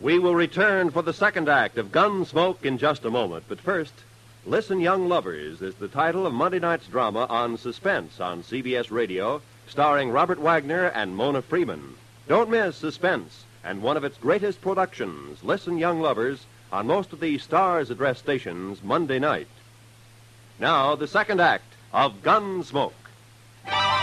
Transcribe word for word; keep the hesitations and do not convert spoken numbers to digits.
We will return for the second act of Gunsmoke in just a moment. But first, Listen, Young Lovers is the title of Monday night's drama on Suspense on C B S Radio, starring Robert Wagner and Mona Freeman. Don't miss Suspense and one of its greatest productions, Listen, Young Lovers, on most of the Stars Address stations Monday night. Now, the second act of Gunsmoke.